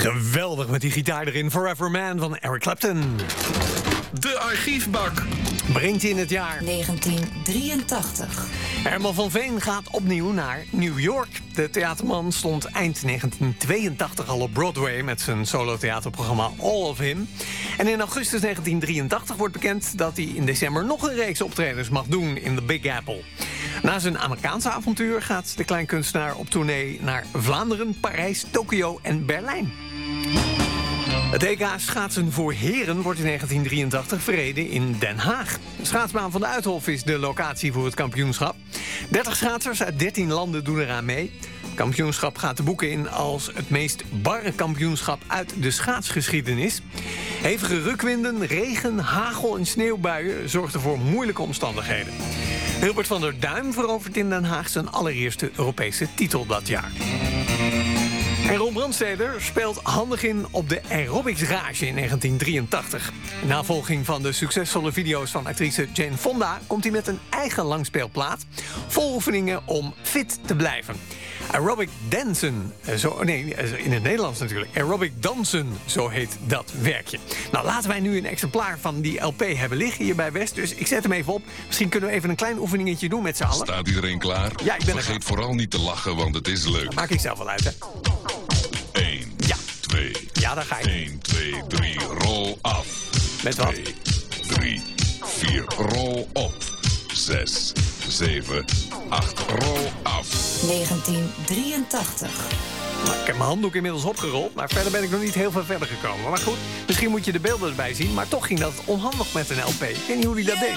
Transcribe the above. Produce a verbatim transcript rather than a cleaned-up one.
Geweldig met die gitaar erin. Forever Man van Eric Clapton. De archiefbak. Brengt je in het jaar negentien drieëntachtig. Herman van Veen gaat opnieuw naar New York. De theaterman stond eind negentien tweeëntachtig al op Broadway met zijn solotheaterprogramma All of Him. En in augustus negentien drieëntachtig wordt bekend dat hij in december nog een reeks optredens mag doen in de Big Apple. Na zijn Amerikaanse avontuur gaat de kleinkunstenaar op tournee naar Vlaanderen, Parijs, Tokio en Berlijn. Het E K schaatsen voor heren wordt in negentien drieëntachtig verreden in Den Haag. De schaatsbaan van de Uithof is de locatie voor het kampioenschap. dertig schaatsers uit dertien landen doen eraan mee. Het kampioenschap gaat de boeken in als het meest barre kampioenschap uit de schaatsgeschiedenis. Hevige rukwinden, regen, hagel en sneeuwbuien zorgden voor moeilijke omstandigheden. Hilbert van der Duim verovert in Den Haag zijn allereerste Europese titel dat jaar. En Ron Brandsteder speelt handig in op de Aerobics Rage in negentien drieëntachtig. In navolging van de succesvolle video's van actrice Jane Fonda komt hij met een eigen langspeelplaat vol oefeningen om fit te blijven. Aerobic Dansen, zo, nee, in het Nederlands natuurlijk. Aerobic Dansen, zo heet dat werkje. Nou, laten wij nu een exemplaar van die L P hebben liggen hier bij West. Dus ik zet hem even op. Misschien kunnen we even een klein oefeningetje doen met z'n allen. Staat iedereen klaar? Ja, ik ben er. Vergeet vooral niet te lachen, want het is leuk. Dat maak ik zelf wel uit, hè. één, Ja. twee, Ja, daar ga ik. één, twee, drie, rol af. Met wat? twee, drie, vier, rol op. zes, zeven, acht, rol af. negentien drieëntachtig. Nou, ik heb mijn handdoek inmiddels opgerold, maar verder ben ik nog niet heel veel verder gekomen. Maar goed, misschien moet je de beelden erbij zien, maar toch ging dat onhandig met een L P. Ik weet niet hoe hij dat deed.